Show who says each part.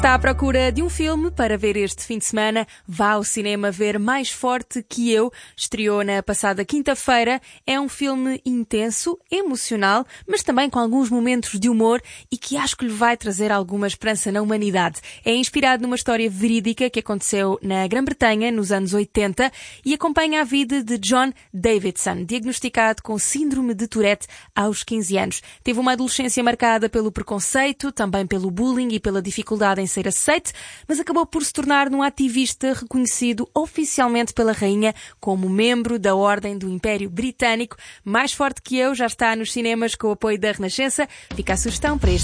Speaker 1: Está à procura de um filme para ver este fim de semana? Vá ao cinema ver Mais Forte Que Eu. Estreou na passada quinta-feira. É um filme intenso, emocional, mas também com alguns momentos de humor e que acho que lhe vai trazer alguma esperança na humanidade. É inspirado numa história verídica que aconteceu na Grã-Bretanha nos anos 80 e acompanha a vida de John Davidson, diagnosticado com síndrome de Tourette aos 15 anos. Teve uma adolescência marcada pelo preconceito, também pelo bullying e pela dificuldade em ser aceite, mas acabou por se tornar num ativista reconhecido oficialmente pela rainha como membro da Ordem do Império Britânico. Mais Forte Que Eu já está nos cinemas com o apoio da Renascença. Fica a sugestão para este